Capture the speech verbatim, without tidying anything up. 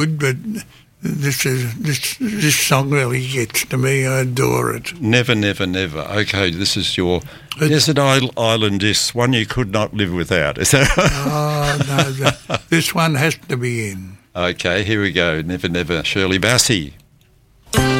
Good, but this is this this song really gets to me. I adore it. Never, never, never. Okay, this is your Desert Island disc, one you could not live without. Is that Oh, no, the, this one has to be in. Okay, here we go. Never, never. Shirley Bassey.